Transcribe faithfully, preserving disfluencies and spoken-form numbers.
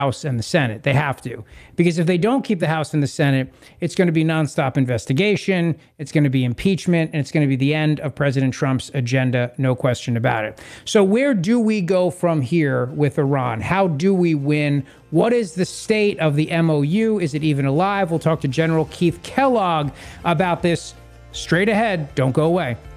House and the Senate. They have to. Because if they don't keep the House and the Senate, it's going to be nonstop investigation, it's going to be impeachment, and it's going to be the end of President Trump's agenda, no question about it. So where do we go from here with Iran? How do we win? What is the state of the M O U? Is it even alive? We'll talk to General Keith Kellogg about this straight ahead. Don't go away.